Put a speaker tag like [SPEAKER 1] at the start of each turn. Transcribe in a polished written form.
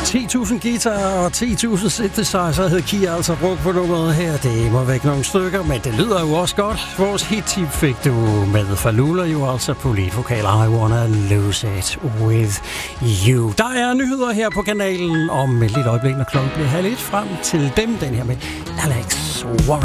[SPEAKER 1] 10.000 guitarer og 10.000 synthesizer havde Kia altså brugt på nummeret her. Det må væk nogle stykker, men det lyder jo også godt. Vores hit-tip fik du med Falula jo altså på leadvokaler. I wanna lose it with you. Der er nyheder her på kanalen om et lille øjeblik, når klokken bliver 1:30 frem til dem. Den her med Alex Warren.